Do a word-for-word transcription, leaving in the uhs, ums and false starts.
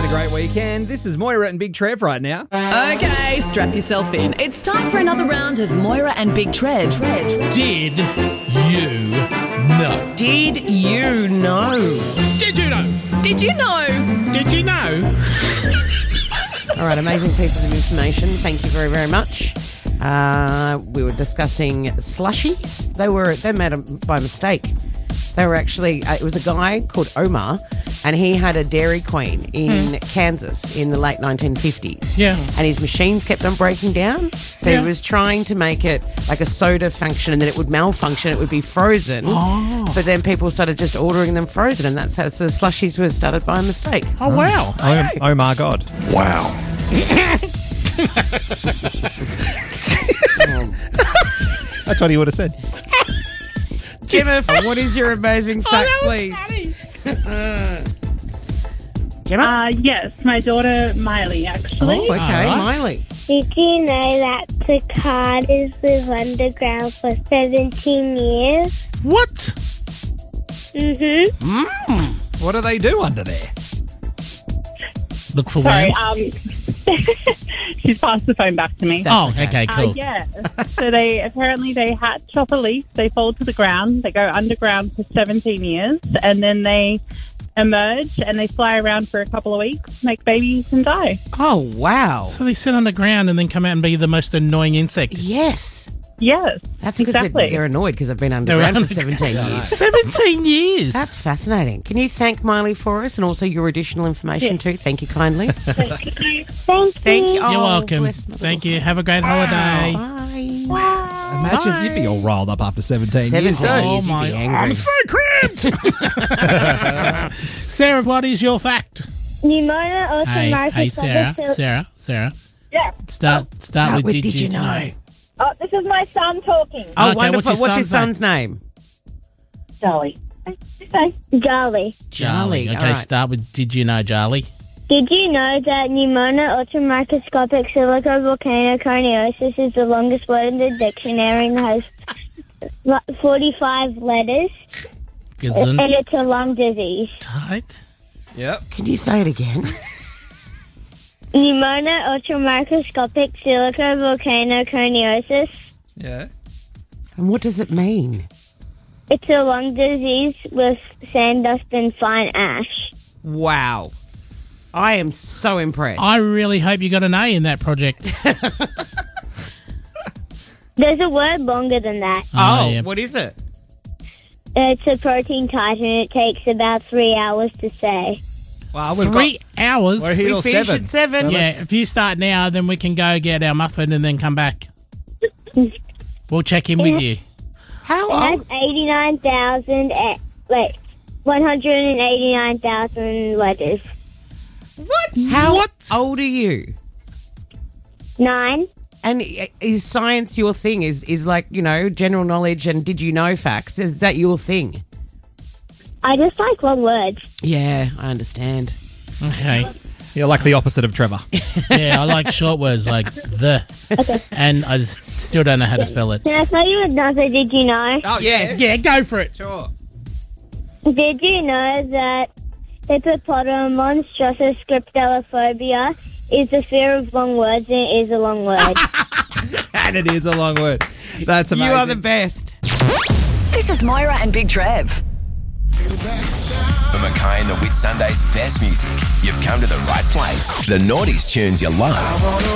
a great weekend. This is Moira and Big Trev right now. Okay, strap yourself in. It's time for another round of Moira and Big Trev. Did you know? Did you know? Did you know? Did you know? Did you know? All right, amazing pieces of information. Thank you very, very much. Uh, we were discussing slushies. They were they made them by mistake. They were actually, uh, it was a guy called Omar, and he had a Dairy Queen in mm. Kansas in the late nineteen fifties. Yeah. And his machines kept on breaking down. So yeah. he was trying to make it like a soda function, and then it would malfunction. It would be frozen. Oh. But then people started just ordering them frozen, and that's how the slushies were started by mistake. Oh, wow. Oh, oh my God. Wow. That's what he would have said. Gemma, what is your amazing fact, oh, please? Gemma? Uh, yes, my daughter Miley, actually. Oh, okay, right. Miley. Did you know that the Carters live underground for seventeen years? What? Mm-hmm. Mm. What do they do under there? Look for Sorry, worms? um, she's passed the phone back to me. Oh, okay, cool. Uh, yeah. So they apparently they hatch off a leaf, they fall to the ground, they go underground for seventeen years, and then they emerge and they fly around for a couple of weeks, make babies, and die. Oh, wow. So they sit on the ground and then come out and be the most annoying insect. Yes. Yes, That's because exactly. they're, they're annoyed because they've been underground for underground. seventeen years. seventeen years? That's fascinating. Can you thank Miley for us and also your additional information Yeah. too? Thank you kindly. Thank you. Thank you. You're Oh, welcome. bless my Thank you. Have a great holiday. Bye. Wow. Imagine Bye. you'd be all rolled up after seventeen, years. seventeen Oh, years, you'd my. be angry. I'm so cramped. Sarah, what is your fact? Pneumonia also Hey, marks hey, a Sarah, subtle- Sarah, Sarah. Yeah. Start, start, with, did, you know? Oh, this is my son talking. Oh, Okay, wonderful. what's What's, your his son's son's name? Charlie. Okay. Jolly. Charlie. Okay, All right. start with did you know, Charlie? Did you know that pneumonia ultramicroscopic silicovolcanoconiosis is the longest word in the dictionary and has forty-five letters? Gesund. And it's a lung disease. Tight. Yep. Can you say it again? Pneumonia ultramicroscopic silicovolcanoconiosis. Yeah. And what does it mean? It's a lung disease with sand dust and fine ash. Wow. I am so impressed. I really hope you got an A in that project. There's a word longer than that. oh, yeah. what is it? It's a protein titan. It takes about three hours to say. Wow, we've Three hours? We're here We till finish seven. at seven. Yeah, if you start now, then we can go get our muffin and then come back. We'll check in with you. How It has old? eighty-nine thousand, eh, like, one hundred eighty-nine thousand letters. What? How What? old are you? Nine. And i- is science your thing? Is is like, you know, general knowledge and did you know facts? Is that your thing? I just like long words. Yeah, I understand. Okay. You're like the opposite of Trevor. Yeah, I like short words like the. And I just still don't know how to spell it. Can I tell you another did you know? Oh, yes. Yeah, go for it. Sure. Did you know that hippopotamon scriptalophobia is the fear of long words, and it is a long word? And it is a long word. That's amazing. You are the best. This is Moira and Big Trev. For Mackay and the Whit Sunday's best music, you've come to the right place. The Naughties tunes you love.